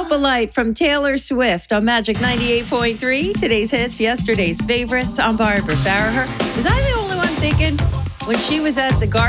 Opalite from Taylor Swift on Magic 98.3. Today's hits, yesterday's favorites. I'm Barbara Farraher. Was I the only one thinking when she was at the Garden